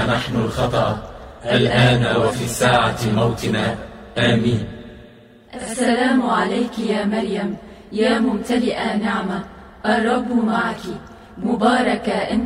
نحن الخطأ الآن وفي ساعة موتنا. آمين. السلام عليك يا مريم، يا ممتلئة نعمة، الرب معك، مباركة أنت